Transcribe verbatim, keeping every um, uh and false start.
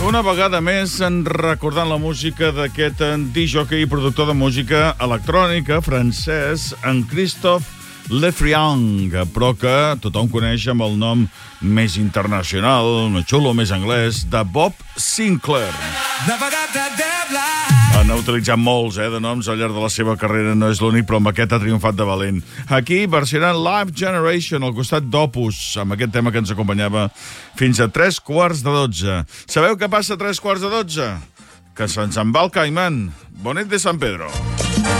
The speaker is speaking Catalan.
Una vegada més, en recordant la música d'aquest disc-jockey i productor de música electrònica francès, en Christophe Lefriang, però que tothom coneix amb el nom més internacional, més xulo, més anglès, de Bob Sinclair. N'ha utilitzat molts, eh, de noms al llarg de la seva carrera, no és l'únic, però amb aquest ha triomfat de valent. Aquí versionant Live Generation, al costat d'Opus, amb aquest tema que ens acompanyava fins a tres quarts de dotze. Sabeu què passa a tres quarts de dotze? Que se'ns en va el Caiman. Bonet de San Pedro.